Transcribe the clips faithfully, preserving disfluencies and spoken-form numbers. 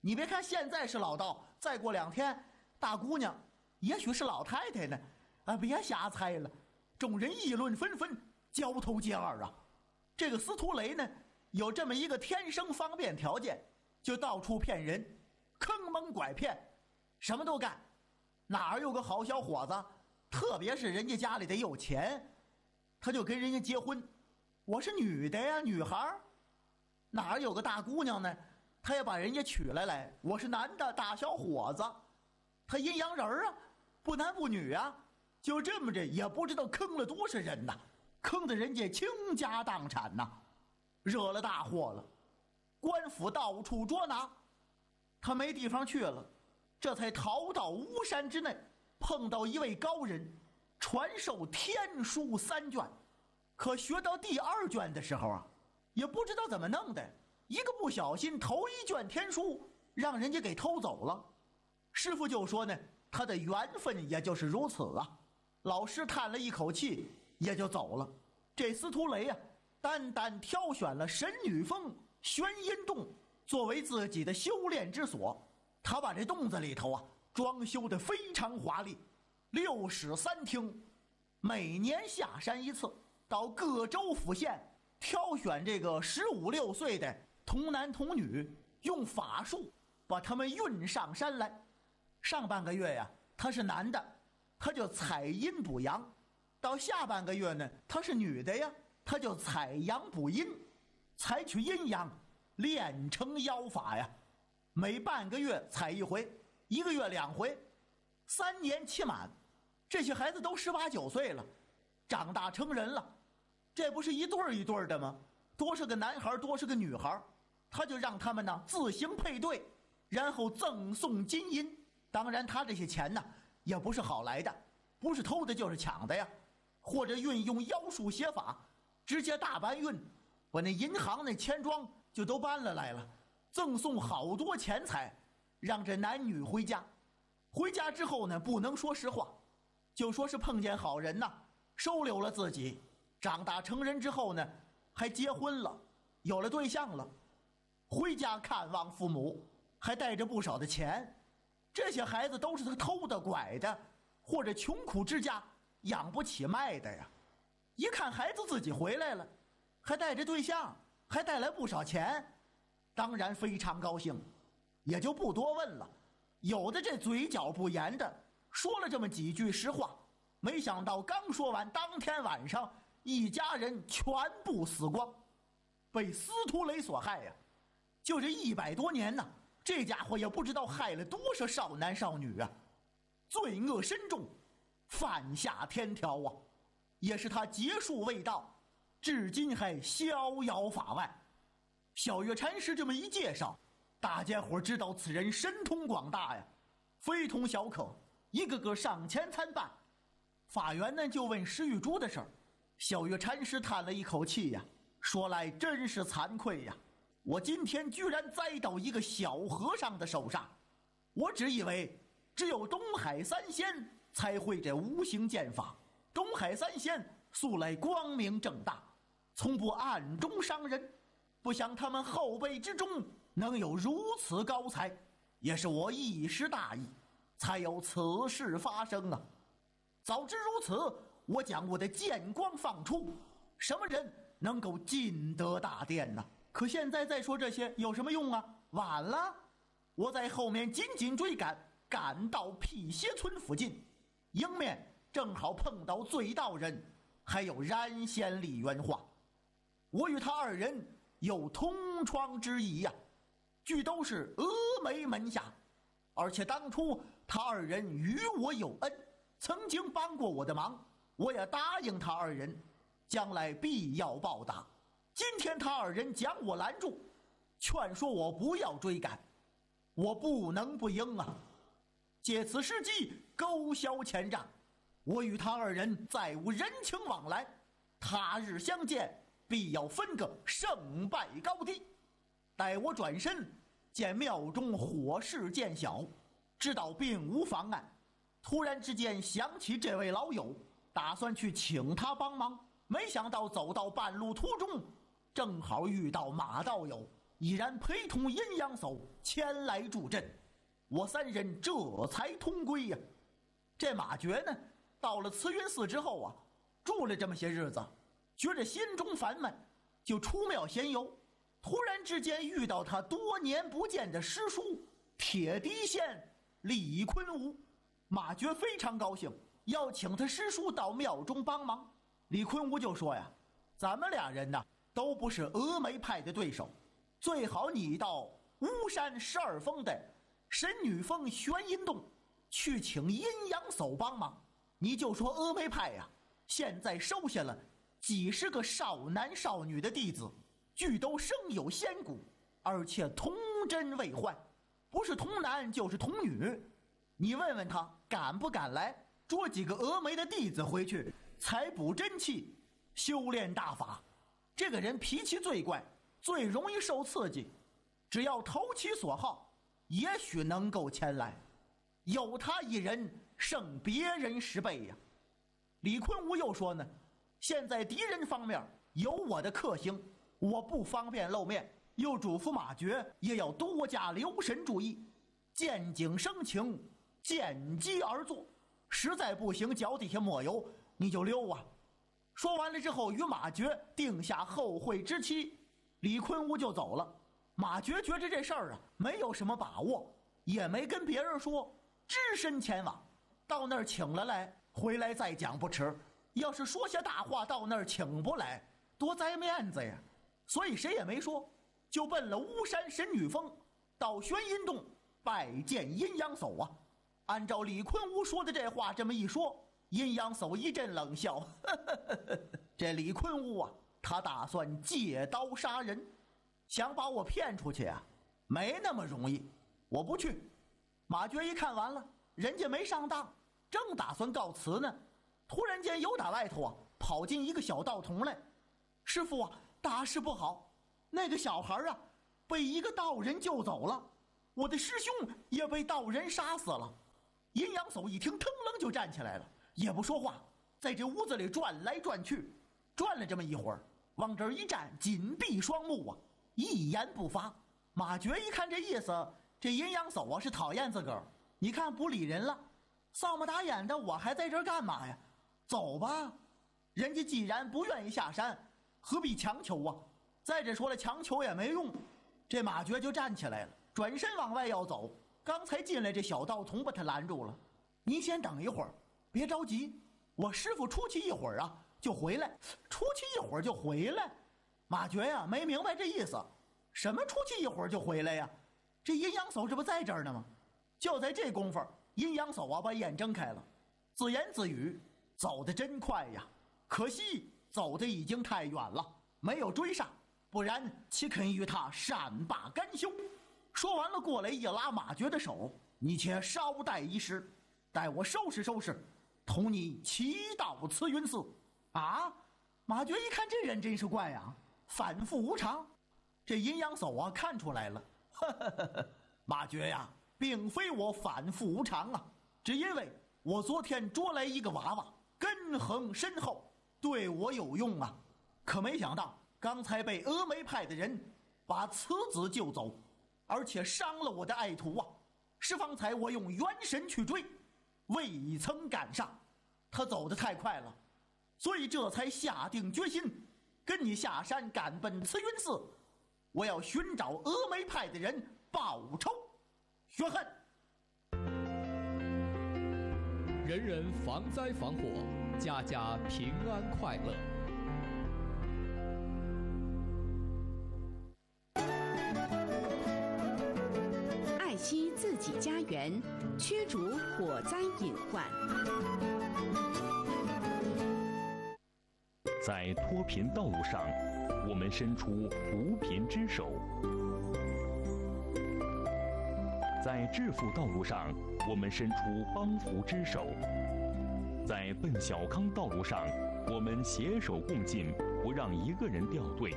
你别看现在是老道，再过两天大姑娘也许是老太太呢。啊，别瞎猜了。众人议论纷纷，交头接耳啊。这个司徒雷呢，有这么一个天生方便条件，就到处骗人，坑蒙拐骗，什么都干。哪儿有个好小伙子，特别是人家家里得有钱，他就跟人家结婚。我是女的呀，女孩。哪儿有个大姑娘呢，他也把人家娶来来。我是男的，大小伙子，他阴阳人啊，不男不女啊。就这么着，也不知道坑了多少人呐，坑得人家倾家荡产呐，惹了大祸了。官府到处捉拿，他没地方去了，这才逃到巫山之内，碰到一位高人，传授天书三卷。可学到第二卷的时候啊，也不知道怎么弄的，一个不小心头一卷天书让人家给偷走了。师傅就说呢，他的缘分也就是如此啊。老师叹了一口气，也就走了。这司徒雷啊，单单挑选了神女峰玄阴洞作为自己的修炼之所。他把这洞子里头啊装修得非常华丽，六室三厅，每年下山一次，到各州府县挑选这个十五六岁的童男童女，用法术把他们运上山来。上半个月呀，他是男的，他就采阴补阳；到下半个月呢，她是女的呀，她就采阳补阴，采取阴阳，练成妖法呀。每半个月采一回，一个月两回，三年期满。这些孩子都十八九岁了，长大成人了，这不是一对儿一对儿的吗？多是个男孩，多是个女孩，他就让他们呢自行配对，然后赠送金银。当然他这些钱呢也不是好来的，不是偷的就是抢的呀，或者运用妖术邪法，直接大搬运，把那银行那钱庄就都搬了来了，赠送好多钱财，让这男女回家。回家之后呢，不能说实话，就说是碰见好人呐，收留了自己。长大成人之后呢，还结婚了，有了对象了，回家看望父母，还带着不少的钱。这些孩子都是他偷的拐的，或者穷苦之家养不起卖的呀。一看孩子自己回来了，还带着对象，还带来不少钱，当然非常高兴，也就不多问了。有的这嘴角不严的说了这么几句实话，没想到刚说完，当天晚上一家人全部死光，被司徒雷所害呀。就这一百多年呢，这家伙也不知道害了多少少男少女啊，罪恶深重，犯下天条啊，也是他劫数未到，至今还逍遥法外。小月禅师这么一介绍，大家伙知道此人神通广大呀，非同小可，一个个上前参拜。法源呢就问石玉珠的事儿，小月禅师叹了一口气呀，说来真是惭愧呀，我今天居然栽到一个小和尚的手上。我只以为只有东海三仙才会这无形剑法，东海三仙素来光明正大，从不暗中伤人，不想他们后辈之中能有如此高才，也是我一时大意，才有此事发生啊。早知如此，我将我的剑光放出，什么人能够进得大殿呢？可现在再说这些有什么用啊？晚了。我在后面紧紧追赶，赶到辟邪村附近，迎面正好碰到醉道人还有燃仙李元化。我与他二人有同窗之谊呀、啊，俱都是峨眉门下，而且当初他二人与我有恩，曾经帮过我的忙，我也答应他二人将来必要报答。今天他二人将我拦住，劝说我不要追赶，我不能不应啊。借此时机勾销前账，我与他二人再无人情往来，他日相见必要分个胜败高低。待我转身见庙中火势渐小，知道并无妨碍，突然之间想起这位老友，打算去请他帮忙，没想到走到半路途中，正好遇到马道友。 已然陪同阴阳叟前来助阵，我三人这才同归呀。这马爵呢，到了慈云寺之后啊，住了这么些日子，觉着心中烦闷，就出庙闲游。突然之间遇到他多年不见的师叔铁笛仙李坤吾，马爵非常高兴，要请他师叔到庙中帮忙。李坤吾就说呀，咱们俩人呐都不是峨眉派的对手，最好你到巫山十二峰的神女峰玄阴洞去请阴阳叟帮忙。你就说峨眉派呀、啊，现在收下了几十个少男少女的弟子，俱都生有仙骨，而且童真未换，不是童男就是童女。你问问他敢不敢来捉几个峨眉的弟子回去采补真气，修炼大法。这个人脾气最怪，最容易受刺激，只要投其所好，也许能够前来。有他一人胜别人十倍呀。李坤吾又说呢，现在敌人方面有我的克星，我不方便露面，又嘱咐马爵也要多加留神注意，见景生情，见机而作，实在不行脚底下抹油你就溜啊。说完了之后，与马爵定下后会之期，李坤吾就走了。马爵觉着这事儿啊没有什么把握，也没跟别人说，只身前往，到那儿请了来，回来再讲不迟。要是说下大话，到那儿请不来，多栽面子呀。所以谁也没说，就奔了巫山神女峰，到玄阴洞拜见阴阳叟啊。按照李坤吾说的这话这么一说，阴阳叟一阵冷笑，呵呵呵，这李坤吾啊，他打算借刀杀人，想把我骗出去啊，没那么容易，我不去。马爵一看完了，人家没上当，正打算告辞呢，突然间由打外头啊跑进一个小道童来。师父啊，大事不好，那个小孩啊被一个道人救走了，我的师兄也被道人杀死了。阴阳叟一听，腾楞就站起来了，也不说话，在这屋子里转来转去，转了这么一会儿，往这儿一站，紧闭双目啊，一言不发。马爵一看这意思，这阴阳叟啊是讨厌自个儿，你看不理人了，扫么打眼的，我还在这儿干嘛呀？走吧，人家既然不愿意下山，何必强求啊？再者说了，强求也没用。这马爵就站起来了，转身往外要走，刚才进来这小道童把他拦住了。你先等一会儿，别着急，我师父出去一会儿啊就回来，出去一会儿就回来。马爵呀、啊、没明白这意思，什么出去一会儿就回来呀？这阴阳叟这不在这儿呢吗？就在这功夫，阴阳叟啊把眼睁开了，自言自语，走得真快呀，可惜走得已经太远了，没有追上，不然岂肯与他善罢甘休。说完了，过来一拉马爵的手，你且稍待一时，待我收拾收拾，同你齐到慈云寺。啊，马爵一看这人真是怪啊，反复无常。这阴阳叟啊看出来了，呵呵呵呵，马爵呀，并非我反复无常啊，只因为我昨天捉来一个娃娃，根横深厚，对我有用啊。可没想到刚才被峨眉派的人把此子救走，而且伤了我的爱徒啊！是方才我用元神去追，未曾赶上，他走得太快了，所以这才下定决心跟你下山赶奔慈云寺。我要寻找峨眉派的人报仇雪恨。 人人防灾防火，家家平安快乐。 爱惜自己家园，驱逐火灾隐患。 在脱贫道路上，我们伸出扶贫之手；在致富道路上，我们伸出帮扶之手；在奔小康道路上，我们携手共进，不让一个人掉队。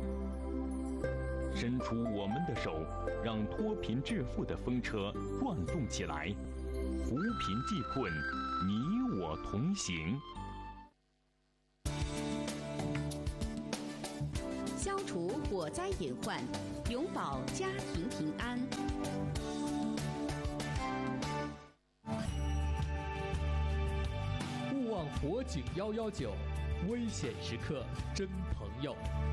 伸出我们的手，让脱贫致富的风车转动起来，扶贫济困，你我同行。 消除除火灾隐患，永保家庭平安。 勿忘火警幺幺九，危险时刻真朋友。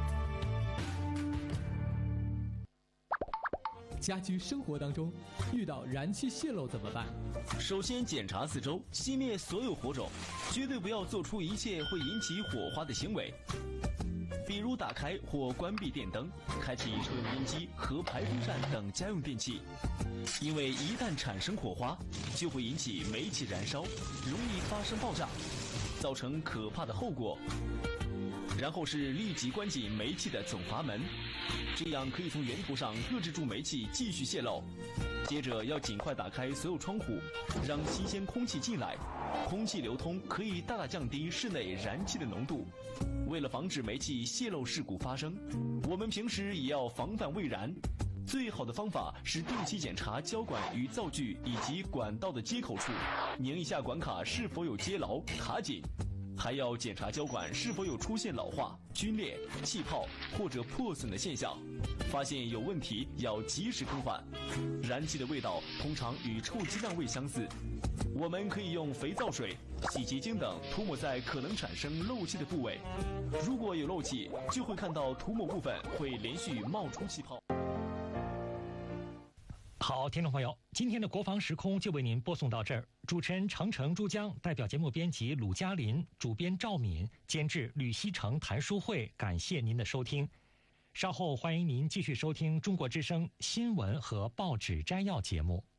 家居生活当中遇到燃气泄漏怎么办？ 首先检查四周，熄灭所有火种，绝对不要做出一切会引起火花的行为，比如打开或关闭电灯，开启抽油烟机和排风扇等家用电器，因为一旦产生火花，就会引起煤气燃烧，容易发生爆炸，造成可怕的后果。然后是立即关紧煤气的总阀门，这样可以从源头上遏制住煤气继续泄漏。接着要尽快打开所有窗户，让新鲜空气进来，空气流通可以大大降低室内燃气的浓度。为了防止煤气泄漏事故发生，我们平时也要防范未燃。最好的方法是定期检查胶管与灶具以及管道的接口处，拧一下管卡是否有接牢卡紧。还要检查胶管是否有出现老化、皲裂、气泡或者破损的现象，发现有问题要及时更换。燃气的味道通常与臭鸡蛋味相似，我们可以用肥皂水、洗洁精等涂抹在可能产生漏气的部位，如果有漏气，就会看到涂抹部分会连续冒出气泡。 好，听众朋友，今天的国防时空就为您播送到这儿。主持人程程、珠江，代表节目编辑鲁嘉林，主编赵敏，监制吕希成、谭淑慧，感谢您的收听。稍后欢迎您继续收听中国之声新闻和报纸摘要节目。